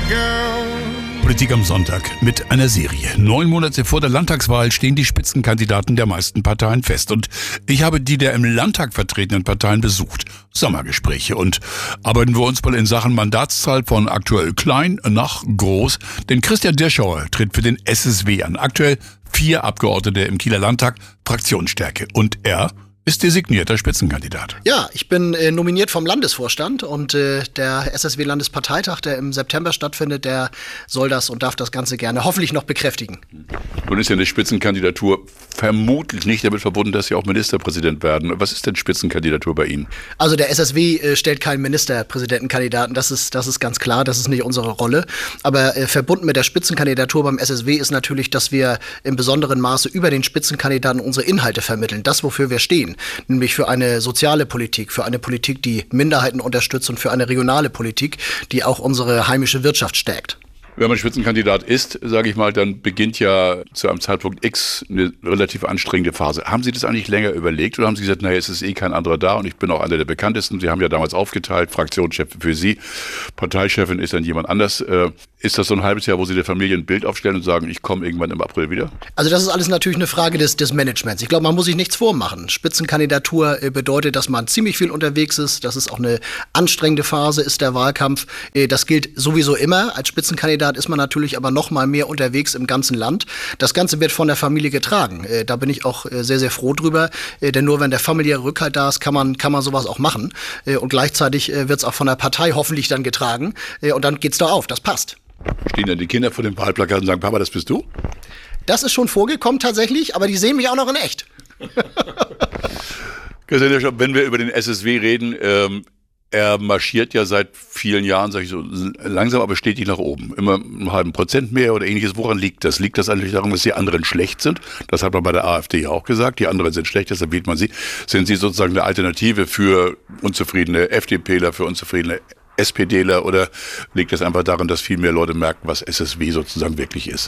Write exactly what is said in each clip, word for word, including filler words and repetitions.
Politik am Sonntag mit einer Serie. Neun Monate vor der Landtagswahl stehen die Spitzenkandidaten der meisten Parteien fest. Und ich habe die der im Landtag vertretenen Parteien besucht. Sommergespräche. Und arbeiten wir uns mal in Sachen Mandatszahl von aktuell klein nach groß. Denn Christian Dirschauer tritt für den S S W an. Aktuell vier Abgeordnete im Kieler Landtag, Fraktionsstärke. Und er ist designierter Spitzenkandidat. Ja, ich bin äh, nominiert vom Landesvorstand und äh, der S S W-Landesparteitag, der im September stattfindet, der soll das und darf das Ganze gerne hoffentlich noch bekräftigen. Nun ist ja eine Spitzenkandidatur vermutlich nicht damit verbunden, dass Sie auch Ministerpräsident werden. Was ist denn Spitzenkandidatur bei Ihnen? Also der S S W äh, stellt keinen Ministerpräsidentenkandidaten, das ist, das ist ganz klar, das ist nicht unsere Rolle. Aber äh, verbunden mit der Spitzenkandidatur beim S S W ist natürlich, dass wir im besonderen Maße über den Spitzenkandidaten unsere Inhalte vermitteln, das, wofür wir stehen. Nämlich für eine soziale Politik, für eine Politik, die Minderheiten unterstützt und für eine regionale Politik, die auch unsere heimische Wirtschaft stärkt. Wenn man Spitzenkandidat ist, sage ich mal, dann beginnt ja zu einem Zeitpunkt X eine relativ anstrengende Phase. Haben Sie das eigentlich länger überlegt oder haben Sie gesagt, naja, es ist eh kein anderer da und ich bin auch einer der bekanntesten? Sie haben ja damals aufgeteilt, Fraktionschef für Sie, Parteichefin ist dann jemand anders. Ist das so ein halbes Jahr, wo Sie der Familie ein Bild aufstellen und sagen, ich komme irgendwann im April wieder? Also das ist alles natürlich eine Frage des, des Managements. Ich glaube, man muss sich nichts vormachen. Spitzenkandidatur bedeutet, dass man ziemlich viel unterwegs ist. Das ist auch eine anstrengende Phase, ist der Wahlkampf. Das gilt sowieso immer. Als Spitzenkandidat ist man natürlich aber noch mal mehr unterwegs im ganzen Land. Das Ganze wird von der Familie getragen. Da bin ich auch sehr, sehr froh drüber. Denn nur wenn der familiäre Rückhalt da ist, kann man, kann man sowas auch machen. Und gleichzeitig wird es auch von der Partei hoffentlich dann getragen. Und dann geht's da auf. Das passt. Stehen dann die Kinder vor dem Wahlplakat und sagen, Papa, das bist du? Das ist schon vorgekommen tatsächlich, aber die sehen mich auch noch in echt. Wenn wir über den S S W reden, ähm, er marschiert ja seit vielen Jahren, sage ich so, langsam aber stetig nach oben. Immer einen halben Prozent mehr oder ähnliches. Woran liegt das? Liegt das eigentlich daran, dass die anderen schlecht sind? Das hat man bei der AfD ja auch gesagt. Die anderen sind schlecht, deshalb wählt man sie. Sind sie sozusagen eine Alternative für unzufriedene FDPler, für unzufriedene SPDler oder liegt das einfach daran, dass viel mehr Leute merken, was S S W sozusagen wirklich ist?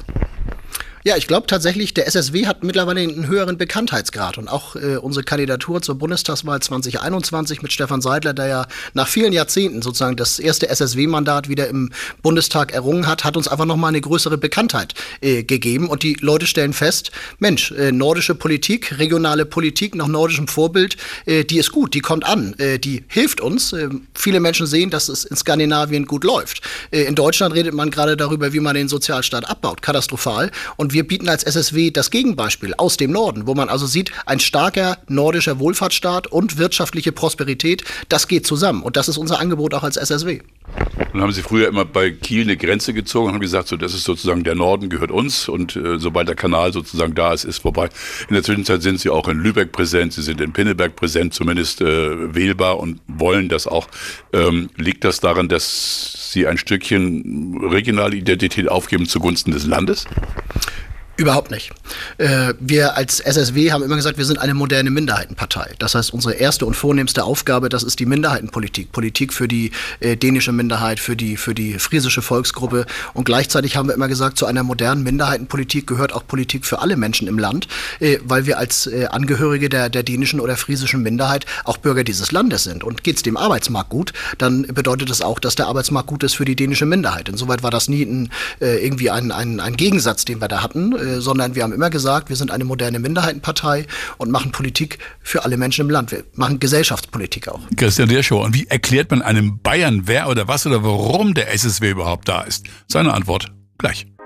Ja, ich glaube tatsächlich, der S S W hat mittlerweile einen höheren Bekanntheitsgrad und auch äh, unsere Kandidatur zur Bundestagswahl zwanzig einundzwanzig mit Stefan Seidler, der ja nach vielen Jahrzehnten sozusagen das erste S S W-Mandat wieder im Bundestag errungen hat, hat uns einfach nochmal eine größere Bekanntheit äh, gegeben und die Leute stellen fest, Mensch, äh, nordische Politik, regionale Politik nach nordischem Vorbild, äh, die ist gut, die kommt an, äh, die hilft uns. Äh, viele Menschen sehen, dass es in Skandinavien gut läuft. Äh, in Deutschland redet man gerade darüber, wie man den Sozialstaat abbaut, katastrophal, und wir Wir bieten als S S W das Gegenbeispiel aus dem Norden, wo man also sieht, ein starker nordischer Wohlfahrtsstaat und wirtschaftliche Prosperität, das geht zusammen. Und das ist unser Angebot auch als S S W. Dann haben Sie früher immer bei Kiel eine Grenze gezogen und haben gesagt, so, das ist sozusagen der Norden gehört uns und äh, sobald der Kanal sozusagen da ist, ist vorbei. In der Zwischenzeit sind Sie auch in Lübeck präsent, Sie sind in Pinneberg präsent, zumindest äh, wählbar und wollen das auch. Ähm, liegt das daran, dass Sie ein Stückchen regionale Identität aufgeben zugunsten des Landes? Überhaupt nicht. Äh, wir als S S W haben immer gesagt, wir sind eine moderne Minderheitenpartei. Das heißt, unsere erste und vornehmste Aufgabe, das ist die Minderheitenpolitik. Politik für die äh, dänische Minderheit, für die, für die friesische Volksgruppe. Und gleichzeitig haben wir immer gesagt, zu einer modernen Minderheitenpolitik gehört auch Politik für alle Menschen im Land, äh, weil wir als äh, Angehörige der, der dänischen oder friesischen Minderheit auch Bürger dieses Landes sind. Und geht es dem Arbeitsmarkt gut, dann bedeutet das auch, dass der Arbeitsmarkt gut ist für die dänische Minderheit. Insoweit war das nie ein, äh, irgendwie ein, ein, ein Gegensatz, den wir da hatten, sondern wir haben immer gesagt, wir sind eine moderne Minderheitenpartei und machen Politik für alle Menschen im Land. Wir machen Gesellschaftspolitik auch. Christian Dirschauer, und wie erklärt man einem Bayern, wer oder was oder warum der S S W überhaupt da ist? Seine Antwort gleich.